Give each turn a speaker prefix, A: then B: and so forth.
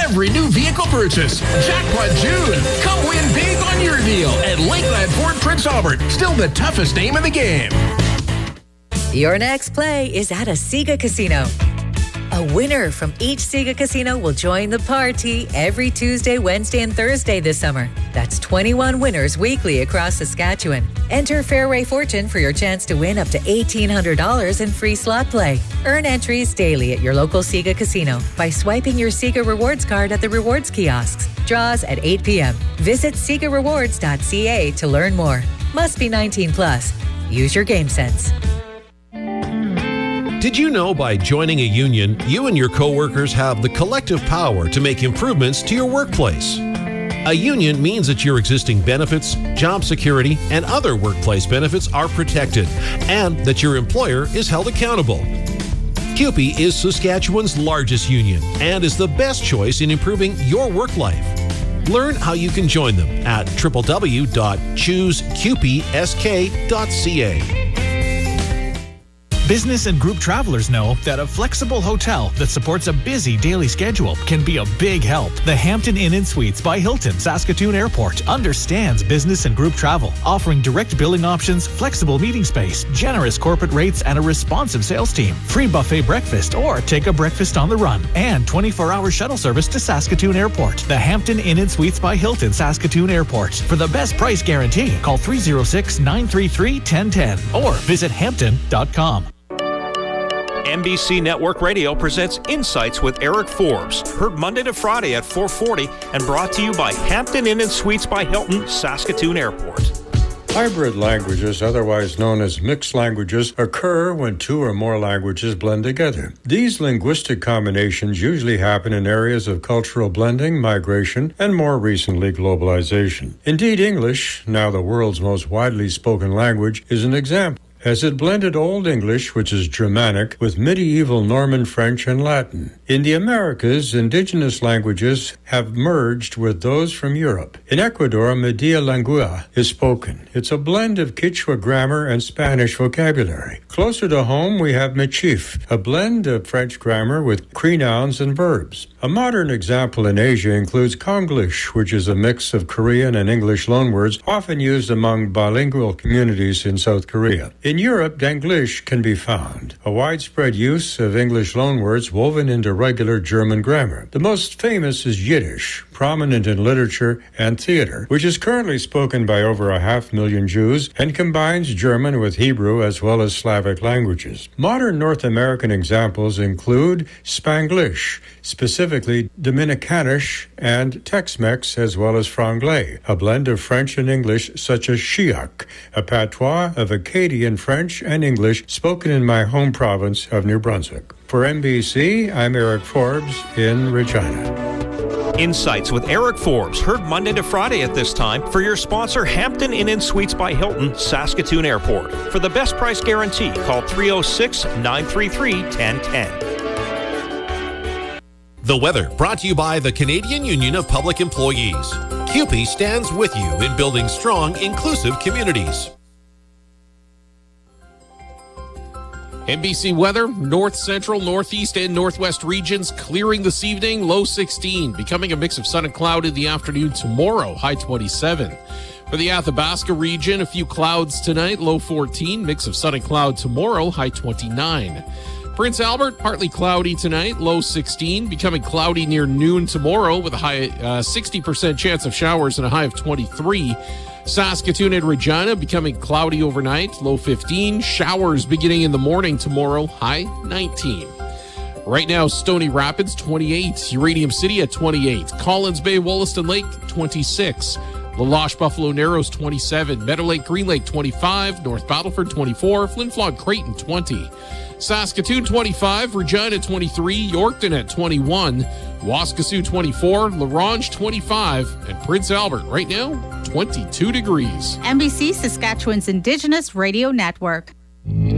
A: every new vehicle purchase. Jackpot June. Come win big on your deal at Lakeland Ford Prince Albert. Still the toughest name in the game.
B: Your next play is at a Sega Casino. A winner from each Sega Casino will join the party every Tuesday, Wednesday, and Thursday this summer. That's 21 winners weekly across Saskatchewan. Enter Fairway Fortune for your chance to win up to $1,800 in free slot play. Earn entries daily at your local Sega Casino by swiping your Sega Rewards card at the rewards kiosks. Draws at 8 p.m. Visit SegaRewards.ca to learn more. Must be 19 plus. Use your game sense.
C: Did you know by joining a union, you and your coworkers have the collective power to make improvements to your workplace? A union means that your existing benefits, job security, and other workplace benefits are protected, and that your employer is held accountable. CUPE is Saskatchewan's largest union and is the best choice in improving your work life. Learn how you can join them at www.choosecupesk.ca.
D: Business and group travelers know that a flexible hotel that supports a busy daily schedule can be a big help. The Hampton Inn & Suites by Hilton, Saskatoon Airport understands business and group travel, offering direct billing options, flexible meeting space, generous corporate rates, and a responsive sales team. Free buffet breakfast or take a breakfast on the run, and 24-hour shuttle service to Saskatoon Airport. The Hampton Inn & Suites by Hilton, Saskatoon Airport. For the best price guarantee, call 306-933-1010 or visit hampton.com.
E: NBC Network Radio presents Insights with Eric Forbes, heard Monday to Friday at 4:40 and brought to you by Hampton Inn & Suites by Hilton, Saskatoon Airport.
F: Hybrid languages, otherwise known as mixed languages, occur when two or more languages blend together. These linguistic combinations usually happen in areas of cultural blending, migration, and more recently, globalization. Indeed, English, now the world's most widely spoken language, is an example, as it blended Old English, which is Germanic, with medieval Norman French and Latin. In the Americas, indigenous languages have merged with those from Europe. In Ecuador, Media Lengua is spoken. It's a blend of Quechua grammar and Spanish vocabulary. Closer to home, we have Michif, a blend of French grammar with Cree nouns and verbs. A modern example in Asia includes Konglish, which is a mix of Korean and English loanwords often used among bilingual communities in South Korea. In Europe, Denglish can be found, a widespread use of English loanwords woven into regular German grammar. The most famous is Yiddish, prominent in literature and theater, which is currently spoken by over 500,000 Jews and combines German with Hebrew as well as Slavic languages. Modern North American examples include Spanglish, specifically Dominicanish, and Tex-Mex as well as Franglais, a blend of French and English such as Chiac, a patois of Acadian French and English spoken in my home province of New Brunswick. For NBC, I'm Eric Forbes in Regina.
E: Insights with Eric Forbes, heard Monday to Friday at this time for your sponsor, Hampton Inn & Suites by Hilton, Saskatoon Airport. For the best price guarantee, call 306-933-1010.
C: The weather brought to you by the Canadian Union of Public Employees. CUPE stands with you in building strong, inclusive communities.
G: NBC weather, north, central, northeast, and northwest regions clearing this evening, low 16, becoming a mix of sun and cloud in the afternoon tomorrow, high 27. For the Athabasca region, a few clouds tonight, low 14, mix of sun and cloud tomorrow, high 29. Prince Albert, partly cloudy tonight, low 16, becoming cloudy near noon tomorrow with a high 60% chance of showers and a high of 23. Saskatoon and Regina becoming cloudy overnight, low 15. Showers beginning in the morning tomorrow, high 19. Right now, Stony Rapids, 28. Uranium City at 28. Collins Bay, Wollaston Lake, 26. La Loche, Buffalo Narrows, 27. Meadow Lake, Green Lake, 25. North Battleford, 24. Flin Flon, Creighton, 20. Saskatoon, 25. Regina, 23. Yorkton at 21. Waskesiu, 24. La Ronge, 25. And Prince Albert, right now, 22 degrees.
H: NBC Saskatchewan's Indigenous Radio Network.